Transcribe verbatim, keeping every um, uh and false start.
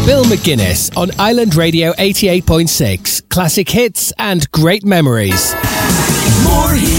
Bill McGuinness on Island Radio eighty-eight point six. Classic hits and great memories. More hits.